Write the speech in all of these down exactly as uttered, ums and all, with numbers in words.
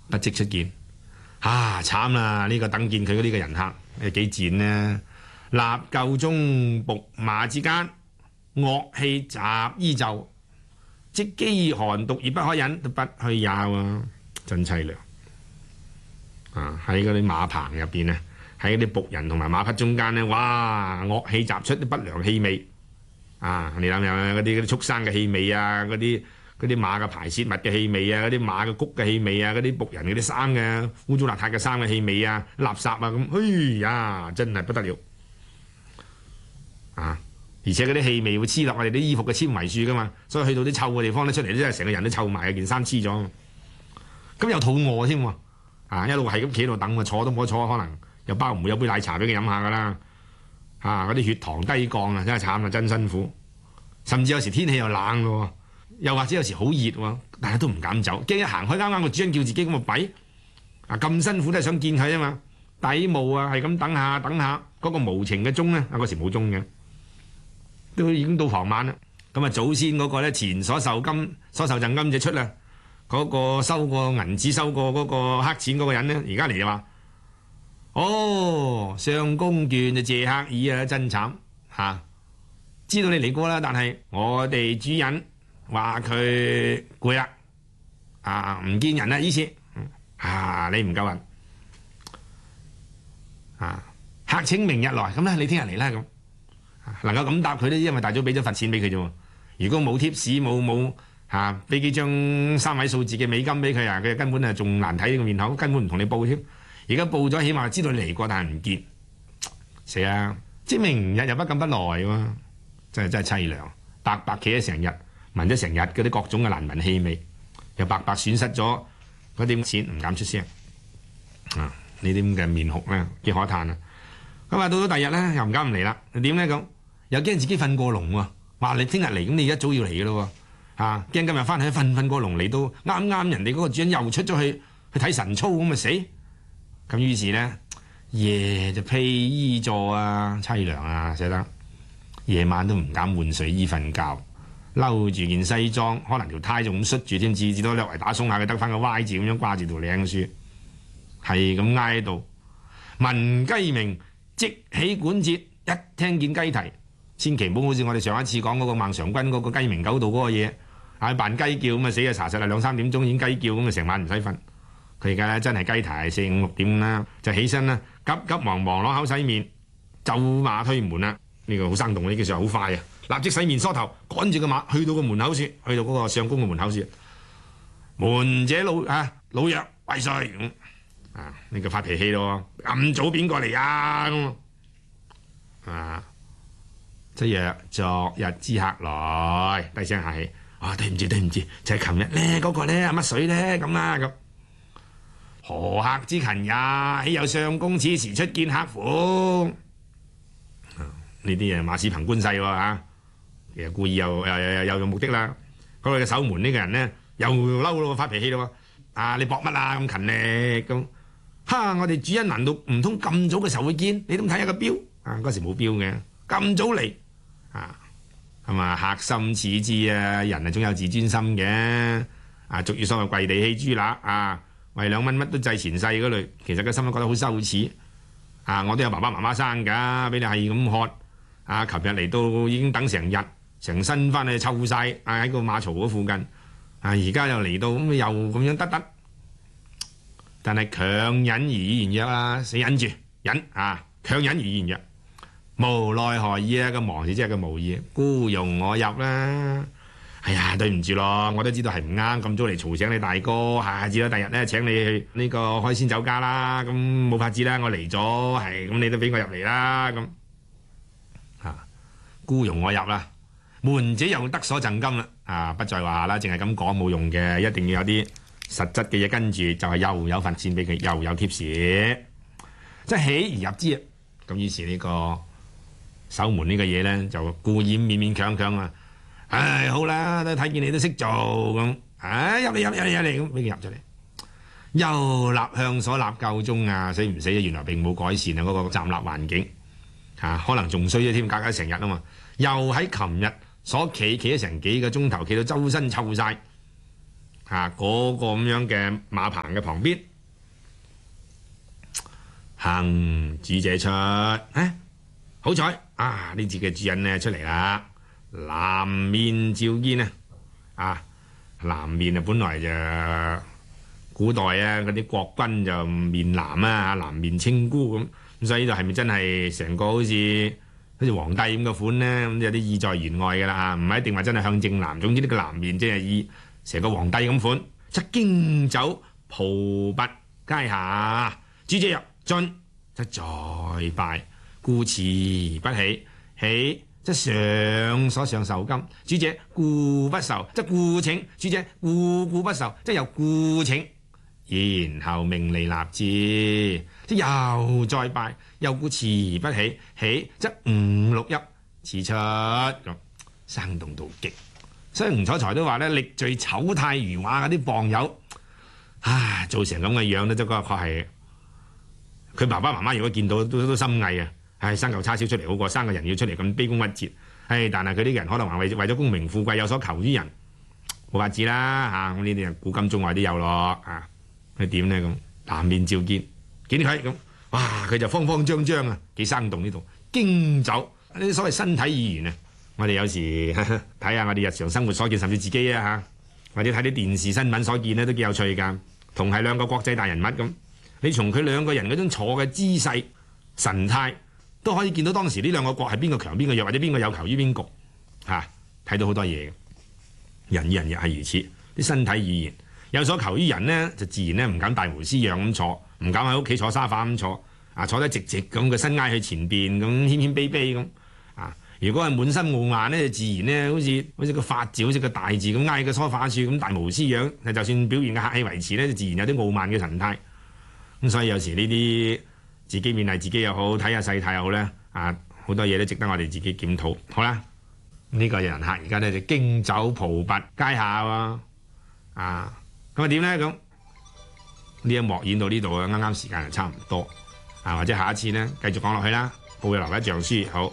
不即出見。啊，慘啦！呢、這個等見佢嗰啲嘅人客有幾賤呢？立廄中僕馬之間，惡氣雜衣袖，即飢寒毒熱不可忍，都不去也啊！真凄涼啊！喺嗰啲馬棚入邊咧，喺嗰啲僕人同埋馬匹中間咧，哇！惡氣雜出啲不良氣味啊！你諗下嗰啲嗰啲畜生嘅氣味啊，嗰啲嗰啲馬嘅排泄物嘅氣味啊，嗰啲馬嘅谷嘅氣味啊，嗰啲僕人嗰啲衫嘅污糟邋遢嘅衫嘅氣味啊，垃圾啊咁，哎呀，真係不得了啊！而且嗰啲氣味會黐落我哋啲衣服嘅纖維處噶嘛，所以去到啲臭嘅地方咧，出嚟真係成個人都臭埋，件衫黐咗。咁又肚餓添喎，啊一路係咁企喺度等，坐都冇得坐，可能又包唔會有杯奶茶俾佢飲下噶啦。啊，嗰啲血糖低降啊，真係慘啊，真辛苦。甚至有時天氣又冷咯，又或者有時好熱喎，大家都唔敢走，驚一行開啱啱個主人叫自己咁咪弊啊！咁辛苦都係想見佢啊嘛，抵冒啊，係咁等下等下，嗰、那個無情嘅鐘咧，啊嗰時冇鐘嘅。都已經到傍晚啦，咁啊祖先嗰個咧前所受金所受贈金就出啦，嗰、那個收過銀紙收過嗰個黑錢嗰個人咧，而家嚟就話：哦，相公眷就謝客矣啊，真慘嚇、啊！知道你嚟過啦，但係我哋主人話佢攰啦，啊唔見人啦，呢次啊你唔夠人啊，客請明日來，咁咧你聽日嚟啦咁。能夠咁答佢咧，因為大早俾咗罰錢俾佢啫。如果冇貼士冇冇嚇俾幾張三位數字嘅美金俾佢啊，佢根本係仲難睇個面口，根本唔同你報添。而家報咗，起碼知道你嚟過，但係唔見。死啊！即明日又不敢不來喎，真係真係凄涼。白白企咗成日，聞咗成日嗰啲各種嘅難聞氣味，又白白損失咗嗰啲錢，唔敢出聲。啊！呢啲咁嘅面孔咧，幾可嘆啊！咁啊，到咗第日咧，又唔敢唔嚟啦。點咧咁？又驚自己瞓過籠喎。話你聽日嚟，咁你一早要嚟嘅咯喎。啊，驚今日翻去瞓瞓過籠嚟到啱啱人哋嗰個主人又出咗去去睇神操咁咪死。咁於是咧，夜就披衣坐啊，凄涼啊，寫得夜晚都唔敢換睡衣瞓覺，嬲住件西裝，可能條呔仲咁摔住添，至至多略為打鬆下，佢得翻個 Y 字咁樣掛住條領書，係咁挨喺度聞雞鳴。即起管節，一聽見雞啼，千祈唔好好似我哋上一次講嗰個孟嘗君嗰個雞鳴狗盜嗰個嘢，啊扮雞叫咁啊死啊查實啦，兩三點鐘已經雞叫咁啊成晚唔使瞓。佢而家咧真係雞啼四五六點啦，就起身啦，急急忙忙攞口洗面，就馬推門啦。呢、這個好生動，呢件事好快啊！立即洗面梳頭，趕住個馬去到個門口處，去到嗰個相公嘅門口處，門者老啊老弱為誰咁。啊！呢、這個發脾氣咯，咁早邊個嚟啊？咁啊，即若昨日之客來，低聲客氣。啊，對唔住對唔住，就係琴日咧嗰個咧阿乜水咧咁啊咁。何客之勤也？豈有相公此時出見客乎？呢啲嘢馬屎憑官勢喎嚇，其實故意又又又又有目的啦。嗰個守門呢個人咧又嬲咯，發脾氣咯。啊，你搏乜啊？咁勤力咁。哈！我哋主人難道唔通咁早嘅時候會見？你都唔睇下個錶啊！嗰時冇錶嘅，咁早嚟啊！係嘛？客心似之啊！人係總有自尊心嘅啊！俗語所謂跪地起豬乸啊！為兩蚊乜都制前世嗰類，其實個心都覺得好羞恥啊！我都有爸爸媽媽生㗎，俾你係咁喝啊！琴日嚟到已經等成日，成身翻去臭晒啊！喺個馬槽嗰附近啊！而家又嚟到咁又咁樣得得。但係強忍而語言曰啊，死忍住忍啊！強忍而語言曰，無奈何意啊！個忙字即係個無意，姑容我入啦。哎呀，對唔住咯，我都知道係唔啱，咁早嚟嘈醒你大哥，下次啦，第日咧請你去呢個開鮮酒家啦。咁冇法子啦，我嚟咗，係咁你都俾我入嚟啦。咁啊，姑容我入啦。門者又得所贈金啦。啊，不在話下啦，淨係咁講冇用嘅，一定要有啲實質嘅嘢跟住，就係又有罰錢俾佢，又有貼士，即係起而入之啊！咁於是呢個守門呢個嘢咧，就故意勉勉強強啊！唉，好啦，都睇見你都識做咁，唉，入嚟入嚟入嚟入嚟咁，俾佢入咗嚟，又立向所立廄中啊！死唔死啊？原來並冇改善啊！嗰、那個站立環境嚇、啊，可能仲衰咗添，隔咗成日啊嘛！又喺琴日所企企咗成幾個鐘頭，企到周身臭晒。 啊嗰個咁樣嘅馬棚嘅旁邊，行主者出，誒好彩啊！呢次嘅主人咧出嚟啦，南面召見啊！啊，南面啊，本來就古代啊嗰啲國君就面南啊，南面稱姑咁，咁所以呢度係咪真係成個好似好似皇帝咁嘅款咧？咁有啲意在言外㗎啦，唔係一定話真係向正南。總之呢個南面即係以成個皇帝咁款。則經酒蒲拔階下，主者入進，則再拜，故辭不起，起則上所上受金。主者故不受，則故請；主者故故不受，則又故請。然後命利立之，即又再拜，又故辭不起，起則五六泣，此出咁生動到極。所以吳楚材都話咧，力聚醜態如畫嗰啲傍友，唉，做成咁嘅樣咧，都確係佢爸爸媽媽如果見到都都心翳啊！唉，生嚿叉燒出嚟好過生個人要出嚟咁卑躬屈折。唉，但係佢啲人可能話為為咗功名富貴有所求於人，冇法子啦嚇。咁呢啲古今中外都有咯啊！佢點咧咁？南面召見，見佢咁，哇！佢就慌慌張張啊，幾生動呢度。經酒呢啲所謂身體語言啊！我哋有時睇下我哋日常生活所見，甚至自己啊嚇，或者睇啲電視新聞所見咧，都幾有趣㗎。同係兩個國際大人物咁，你從佢兩個人嗰種坐嘅姿勢、神態，都可以見到當時呢兩個國係邊個強邊個弱，或者邊個有求於邊局嚇，睇到好多嘢。人與人亦係如此，啲身體語言有所求於人呢，就自然咧唔敢大模斯樣咁坐，唔敢喺屋企坐沙發咁坐，啊坐得直直咁個身挨去前邊咁謙謙卑卑咁啊。如果係滿心傲慢咧，自然咧好似好似個法字，好似個大字咁挨個梳化處咁大模斯樣。就算表現嘅客氣維持咧，就自然有啲傲慢嘅神態。咁所以有時呢啲自己勉勵自己又好，睇下世態又好咧，啊好多嘢都值得我哋自己檢討。好啦，呢、這個人客而家咧就經酒蒲拔階下喎，啊咁啊點咧咁？呢一幕演到呢度啊，啱啱時間就差唔多啊，或者下一次咧繼續講落去啦。報有留一仗書好。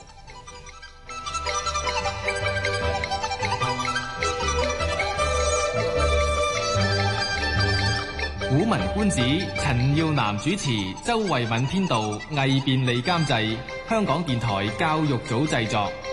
古文觀止，陳耀南主持，周慧敏編導，魏便利監製，香港電台教育組製作。